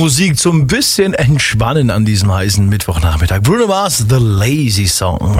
Musik zum bisschen entspannen an diesem heißen Mittwochnachmittag. Bruno Mars, The Lazy Song.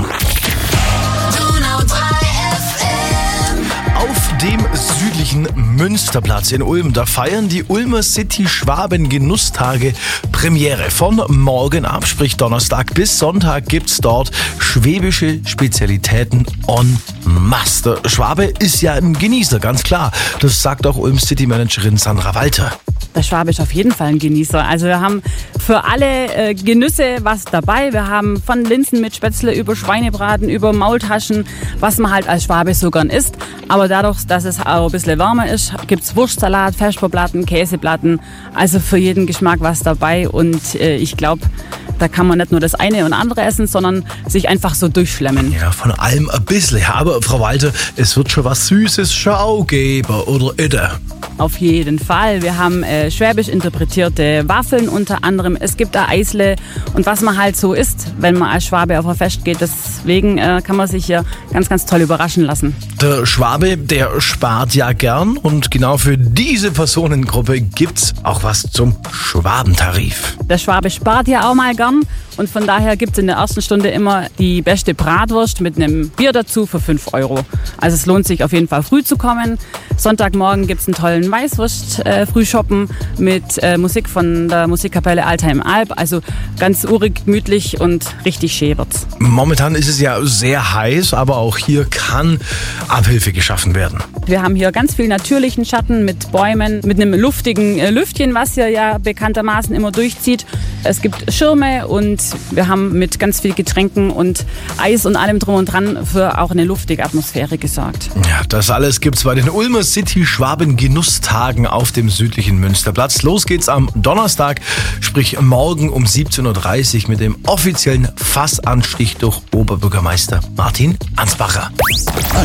Auf dem südlichen Münsterplatz in Ulm, da feiern die Ulmer City Schwaben Genusstage Premiere. Von morgen ab, sprich Donnerstag bis Sonntag, gibt's dort schwäbische Spezialitäten en masse. Der Schwabe ist ja ein Genießer, ganz klar. Das sagt auch Ulm City Managerin Sandra Walter. Der Schwabe ist auf jeden Fall ein Genießer. Also wir haben für alle Genüsse was dabei. Wir haben von Linsen mit Spätzle über Schweinebraten, über Maultaschen, was man halt als Schwabe so gern isst. Aber dadurch, dass es auch ein bisschen wärmer ist, gibt's Wurstsalat, Vesperplatten, Käseplatten. Also für jeden Geschmack was dabei. Und ich glaube, da kann man nicht nur das eine und andere essen, sondern sich einfach so durchschlemmen. Ja, von allem ein bisschen. Aber Frau Walter, es wird schon was Süßes schon auch geben, oder Idde? Auf jeden Fall. Wir haben schwäbisch interpretierte Waffeln unter anderem. Es gibt da Eisle und was man halt so isst, wenn man als Schwabe auf ein Fest geht. Deswegen kann man sich hier ganz, ganz toll überraschen lassen. Der Schwabe, der spart ja gern und genau für diese Personengruppe gibt's auch was zum Schwabentarif. Der Schwabe spart ja auch mal gern und von daher gibt's in der ersten Stunde immer die beste Bratwurst mit einem Bier dazu für 5 €. Also es lohnt sich auf jeden Fall früh zu kommen. Sonntagmorgen gibt's einen tollen Weißwurst-Frühschoppen mit Musik von der Musikkapelle Altheim Alb. Also ganz urig, gemütlich und richtig schön wird's. Momentan ist es ja sehr heiß, aber auch hier kann Abhilfe geschaffen werden. Wir haben hier ganz viel natürlichen Schatten mit Bäumen, mit einem luftigen Lüftchen, was hier ja bekanntermaßen immer durchzieht. Es gibt Schirme und wir haben mit ganz viel Getränken und Eis und allem drum und dran für auch eine luftige Atmosphäre gesorgt. Ja, das alles gibt's bei den Ulmer City Schwaben Genusstagen auf dem südlichen Münsterplatz. Los geht's am Donnerstag, sprich morgen um 17:30 Uhr mit dem offiziellen Fassanstich durch Oberbürgermeister Martin Ansbacher.